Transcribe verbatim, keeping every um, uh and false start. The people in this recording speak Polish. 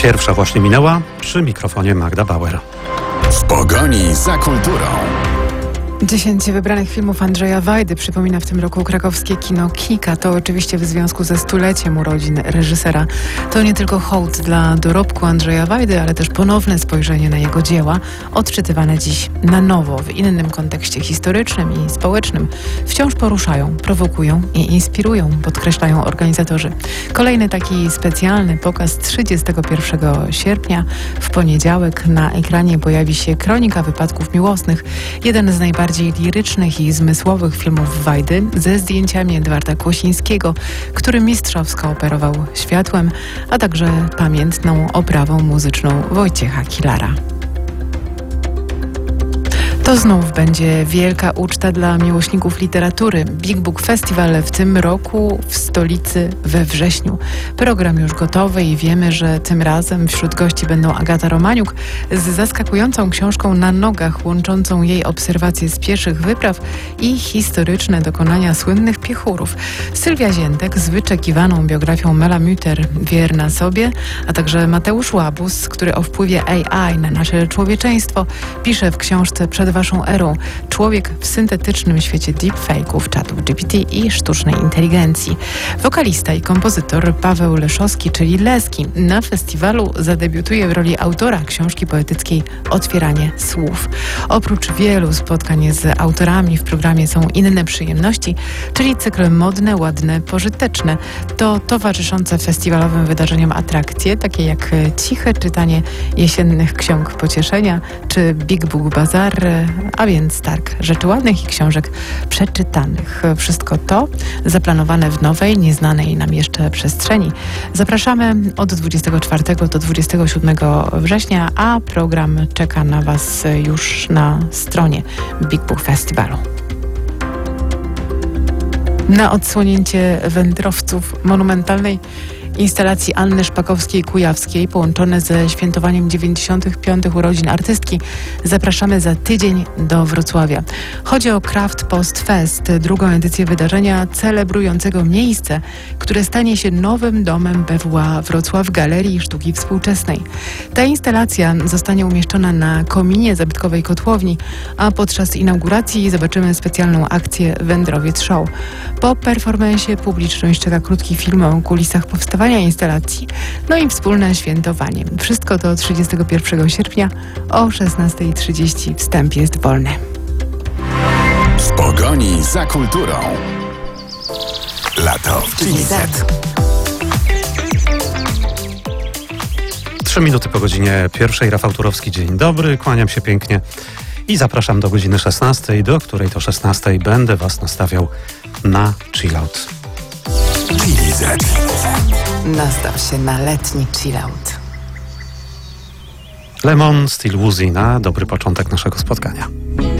Pierwsza właśnie minęła, przy mikrofonie Magda Bauer. W pogoni za kulturą. Dziesięć wybranych filmów Andrzeja Wajdy przypomina w tym roku krakowskie kino Kika. To oczywiście w związku ze stuleciem urodzin reżysera. To nie tylko hołd dla dorobku Andrzeja Wajdy, ale też ponowne spojrzenie na jego dzieła, odczytywane dziś na nowo, w innym kontekście historycznym i społecznym. Wciąż poruszają, prowokują i inspirują, podkreślają organizatorzy. Kolejny taki specjalny pokaz trzydziestego pierwszego sierpnia. W poniedziałek na ekranie pojawi się Kronika wypadków miłosnych, jeden z najbardziej lirycznych i zmysłowych filmów Wajdy, ze zdjęciami Edwarda Kłosińskiego, który mistrzowsko operował światłem, a także pamiętną oprawą muzyczną Wojciecha Kilara. To znów będzie wielka uczta dla miłośników literatury. Big Book Festival w tym roku w stolicy we wrześniu. Program już gotowy i wiemy, że tym razem wśród gości będą Agata Romaniuk z zaskakującą książką Na nogach, łączącą jej obserwacje z pieszych wypraw i historyczne dokonania słynnych piechurów. Sylwia Ziętek z wyczekiwaną biografią Mela Mütter, Wierna sobie, a także Mateusz Łabus, który o wpływie A I na nasze człowieczeństwo pisze w książce Przed waszą erą. Człowiek w syntetycznym świecie deepfake'ów, czatów G P T i sztucznej inteligencji. Wokalista i kompozytor Paweł Leszowski, czyli Leski, na festiwalu zadebiutuje w roli autora książki poetyckiej Otwieranie słów. Oprócz wielu spotkań z autorami w programie są inne przyjemności, czyli cykl modne, ładne, pożyteczne. To towarzyszące festiwalowym wydarzeniom atrakcje, takie jak ciche czytanie jesiennych ksiąg pocieszenia, czy Big Book Bazaar, a więc targ rzeczy ładnych i książek przeczytanych. Wszystko to zaplanowane w nowej, nieznanej nam jeszcze przestrzeni. Zapraszamy od dwudziestego czwartego do dwudziestego siódmego września, a program czeka na Was już na stronie Big Book Festiwalu. Na odsłonięcie wędrowców monumentalnej instalacji Anny Szpakowskiej-Kujawskiej, połączone ze świętowaniem dziewięćdziesiątych piątych urodzin artystki, zapraszamy za tydzień do Wrocławia. Chodzi o Craft Post Fest, drugą edycję wydarzenia celebrującego miejsce, które stanie się nowym domem B W A Wrocław Galerii Sztuki Współczesnej. Ta instalacja zostanie umieszczona na kominie zabytkowej kotłowni, a podczas inauguracji zobaczymy specjalną akcję Wędrowiec Show. Po performansie publiczność czeka krótki film o kulisach powstawania instalacji, no i wspólne świętowanie. Wszystko to trzydziestego pierwszego sierpnia o szesnasta trzydzieści. Wstęp jest wolny. W pogoni za kulturą. Lato w G Z. Trzy minuty po godzinie pierwszej. Rafał Turowski, dzień dobry, kłaniam się pięknie i zapraszam do godziny szesnastej, do której to szesnastej będę Was nastawiał na chillout. G Z. Nastaw się na letni chillout. Lemon, Still Woozy na dobry początek naszego spotkania.